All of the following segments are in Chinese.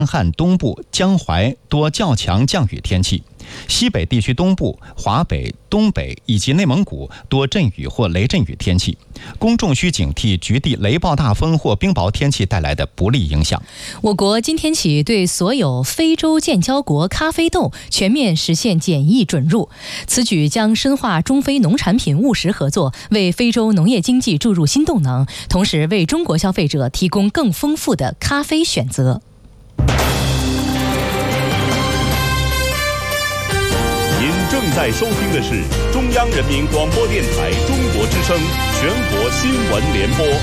汉东部、江淮多较强降雨天气，西北地区东部、华北、东北以及内蒙古多阵雨或雷阵雨天气。公众需警惕局地雷暴大风或冰雹天气带来的不利影响。 我国今天起对所有非洲建交国咖啡豆全面实现检疫准入，此举将深化中非农产品务实合作，为非洲农业经济注入新动能，同时为中国消费者提供更丰富的咖啡选择。 您正在收听的是中央人民广播电台中国之声全国新闻联播。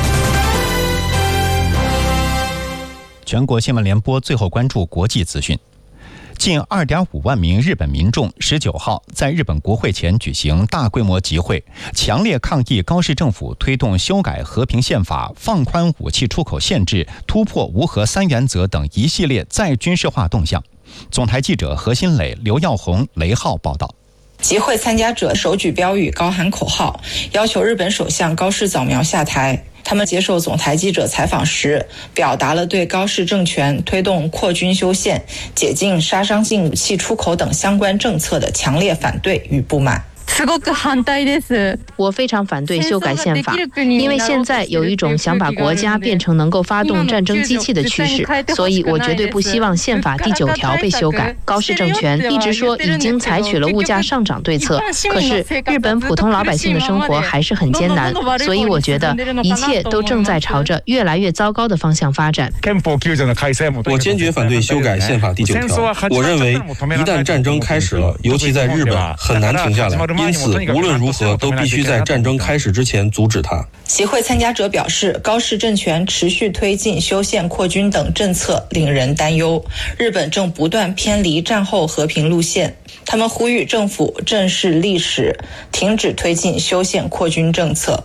全国新闻联播最后关注国际资讯。近2.5万名日本民众19号在日本国会前举行大规模集会，强烈抗议高市政府推动修改和平宪法、放宽武器出口限制、突破无核三原则等一系列再军事化动向。总台记者何新磊、刘耀红、雷浩报道。 集会参加者手举标语，高喊口号，要求日本首相高市早苗下台。他们接受总台记者采访时，表达了对高市政权推动扩军修宪、解禁杀伤性武器出口等相关政策的强烈反对与不满。 我非常反对修改宪法，因为现在有一种想把国家变成能够发动战争机器的趋势，所以我绝对不希望宪法第9条被修改。高市政权一直说已经采取了物价上涨对策，可是日本普通老百姓的生活还是很艰难，所以我觉得一切都正在朝着越来越糟糕的方向发展。 我坚决反对修改宪法第9条，我认为一旦战争开始了，尤其在日本很难停下来，因此无论如何都必须在战争开始之前阻止它。 集会参加者表示，高市政权持续推进修宪扩军等政策令人担忧，日本正不断偏离战后和平路线。他们呼吁政府正视历史，停止推进修宪扩军政策。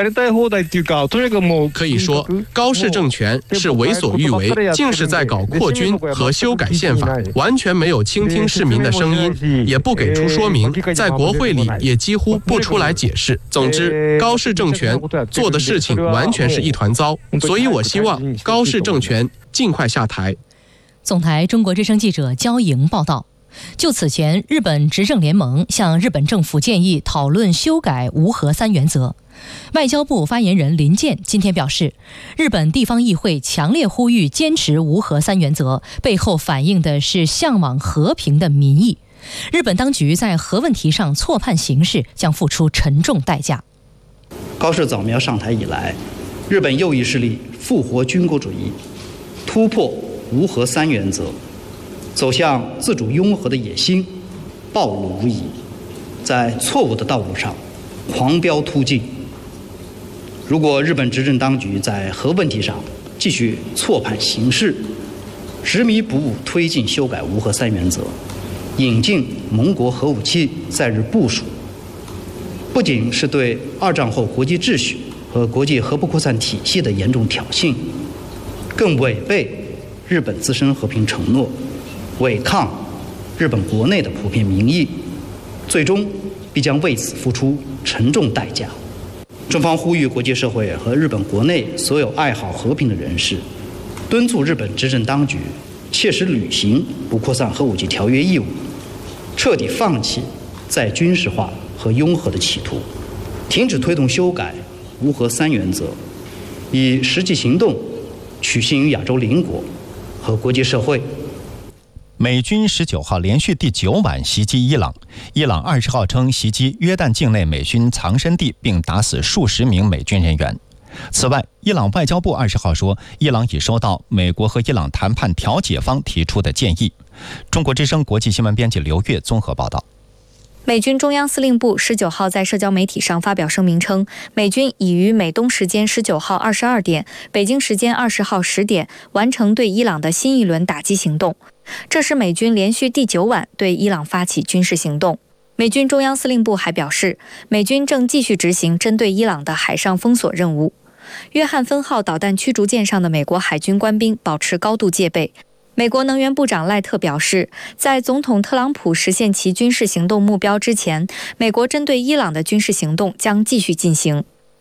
可以说，高市政权是为所欲为，尽是在搞扩军和修改宪法，完全没有倾听市民的声音，也不给出说明，在国会里也几乎不出来解释。总之，高市政权做的事情完全是一团糟，所以我希望高市政权尽快下台。 总台中国之声记者焦莹报道。就此前，日本执政联盟向日本政府建议讨论修改无核三原则。外交部发言人林健今天表示，日本地方议会强烈呼吁坚持无核三原则，背后反映的是向往和平的民意。日本当局在核问题上错判形势，将付出沉重代价。 高市早苗上台以来，日本右翼势力复活军国主义，突破无核三原则，走向自主拥核的野心暴露无遗，在错误的道路上狂飙突进。如果日本执政当局在核问题上继续错判形势，执迷不悟推进修改无核三原则，引进盟国核武器在日部署，不仅是对2战后国际秩序和国际核不扩散体系的严重挑衅，更违背日本自身和平承诺，违抗日本国内的普遍民意，最终必将为此付出沉重代价。中方呼吁国际社会和日本国内所有爱好和平的人士，敦促日本执政当局切实履行不扩散核武器条约义务，彻底放弃再军事化和拥核的企图，停止推动修改无核三原则，以实际行动取信于亚洲邻国和国际社会。 美军19号连续第9晚袭击伊朗。伊朗20号称袭击约旦境内美军藏身地，并打死数十名美军人员。此外，伊朗外交部20号说，伊朗已收到美国和伊朗谈判调解方提出的建议。中国之声国际新闻编辑刘月综合报道。 美军中央司令部19号在社交媒体上发表声明称，美军已于美东时间19号22点、北京时间20号10点完成对伊朗的新一轮打击行动。这是美军连续第9晚对伊朗发起军事行动。美军中央司令部还表示，美军正继续执行针对伊朗的海上封锁任务。约翰芬号导弹驱逐舰上的美国海军官兵保持高度戒备。美国能源部长赖特表示，在总统特朗普实现其军事行动目标之前，美国针对伊朗的军事行动将继续进行。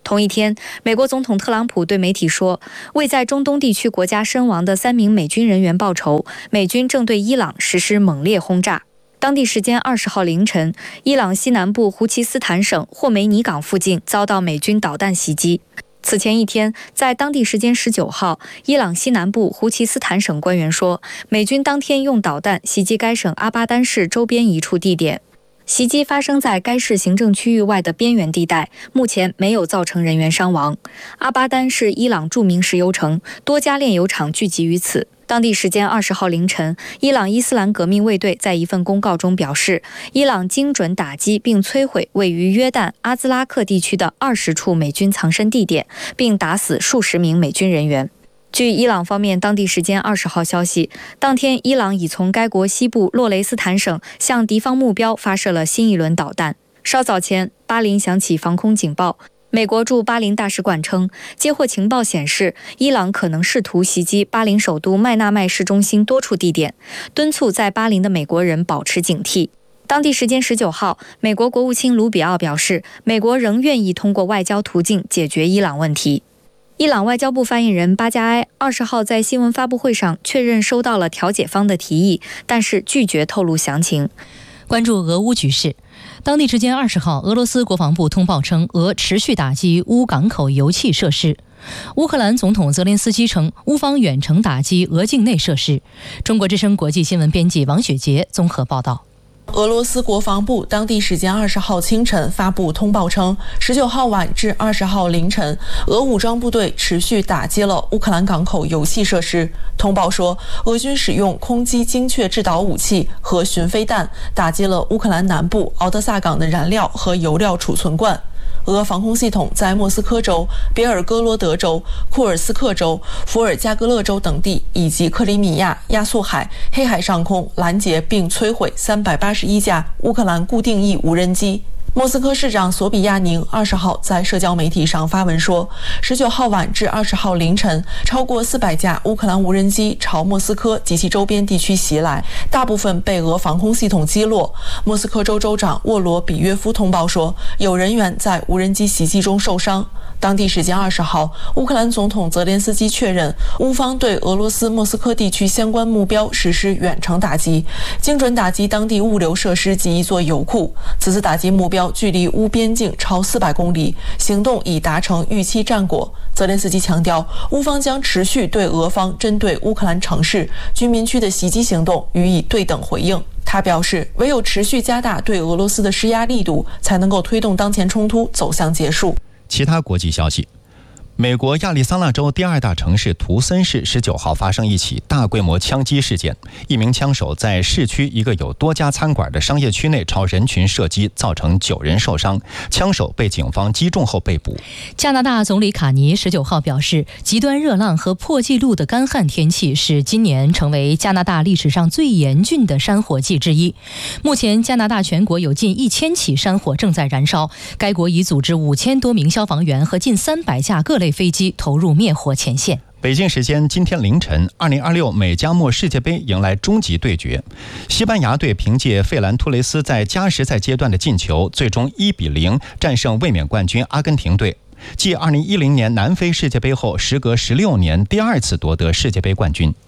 同一天，美国总统特朗普对媒体说，为在中东地区国家身亡的3名美军人员报仇，美军正对伊朗实施猛烈轰炸。当地时间20号凌晨，伊朗西南部胡奇斯坦省霍梅尼港附近遭到美军导弹袭击。此前一天，在当地时间19号，伊朗西南部胡奇斯坦省官员说，美军当天用导弹袭击该省阿巴丹市周边一处地点。袭击发生在该市行政区域外的边缘地带，目前没有造成人员伤亡。阿巴丹是伊朗著名石油城，多家炼油厂聚集于此。当地时间20号凌晨，伊朗伊斯兰革命卫队在一份公告中表示，伊朗精准打击并摧毁位于约旦阿兹拉克地区的20处美军藏身地点，并打死数十名美军人员。据伊朗方面当地时间20号消息，当天伊朗已从该国西部洛雷斯坦省向敌方目标发射了新一轮导弹。稍早前，巴林响起防空警报。美国驻巴林大使馆称，接获情报显示，伊朗可能试图袭击巴林首都麦纳麦市中心多处地点，敦促在巴林的美国人保持警惕。当地时间19号，美国国务卿卢比奥表示，美国仍愿意通过外交途径解决伊朗问题。伊朗外交部发言人巴加埃20号在新闻发布会上确认收到了调解方的提议，但是拒绝透露详情。 关注俄乌局势，当地时间20号，俄罗斯国防部通报称，俄持续打击乌港口油气设施。乌克兰总统泽连斯基称，乌方远程打击俄境内设施。中国之声国际新闻编辑王雪杰综合报道。 俄罗斯国防部当地时间20号清晨发布通报称，19号晚至20号凌晨，俄武装部队持续打击了乌克兰港口油气设施。通报说，俄军使用空击精确制导武器和巡飞弹打击了乌克兰南部敖德萨港的燃料和油料储存罐。俄防空系统在莫斯科州、别尔哥罗德州、库尔斯克州、伏尔加格勒州等地以及克里米亚、亚速海、黑海上空拦截并摧毁381架乌克兰固定翼无人机。莫斯科市长索比亚宁20号在社交媒体上发文说，19号晚至20号凌晨，超过400架乌克兰无人机朝莫斯科及其周边地区袭来，大部分被俄防空系统击落。莫斯科州州长沃罗比约夫通报说，有人员在无人机袭击中受伤。当地时间20号，乌克兰总统泽连斯基确认，乌方对俄罗斯莫斯科地区相关目标实施远程打击，精准打击当地物流设施及一座油库。此次打击目标距离乌边境超400公里，行动已达成预期战果。泽连斯基强调，乌方将持续对俄方针对乌克兰城市、居民区的袭击行动予以对等回应。他表示，唯有持续加大对俄罗斯的施压力度，才能够推动当前冲突走向结束。 其他国际消息，美国亚利桑那州第2大城市图森市19号发生一起大规模枪击事件，一名枪手在市区一个有多家餐馆的商业区内朝人群射击，造成9人受伤，枪手被警方击中后被捕。 加拿大总理卡尼19号表示，极端热浪和破纪录的干旱天气使今年成为加拿大历史上最严峻的山火季之一。目前加拿大全国有近1000起山火正在燃烧，该国已组织5000多名消防员和近300架各类飞机投入灭火前线。 北京时间今天凌晨，2026美加墨世界杯迎来终极对决。西班牙队凭借费兰托雷斯在加时赛阶段的进球，最终1-0战胜卫冕冠军阿根廷队，继2010年南非世界杯后，时隔16年第2次夺得世界杯冠军。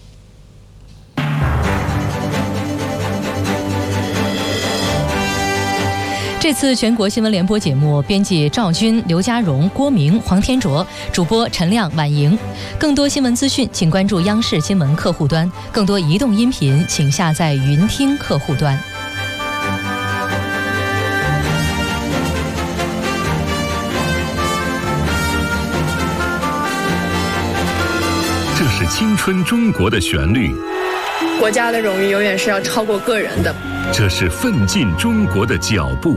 这次全国新闻联播节目，编辑赵军、刘家荣、郭明、黄天卓，主播陈亮、婉莹。更多新闻资讯，请关注央视新闻客户端；更多移动音频，请下载云听客户端。 这是青春中国的旋律， 国家的荣誉永远是要超过个人的。 这是奋进中国的脚步。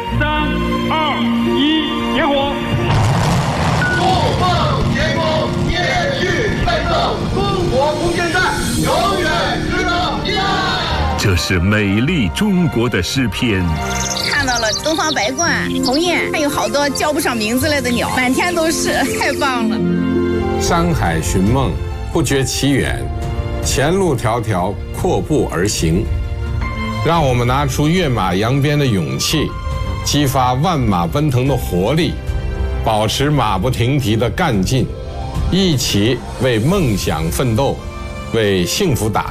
3、2、1，点火！ 怒放天空，延续奋斗，中国空间站永远值得依赖。 这是美丽中国的诗篇。 看到了东方白鹳、鸿雁，还有好多叫不上名字来的鸟，满天都是，太棒了。 山海寻梦，不觉其远，前路迢迢，阔步而行。让我们拿出跃马扬鞭的勇气，激发万马奔腾的活力， 保持马不停蹄的干劲，一起为梦想奋斗，为幸福打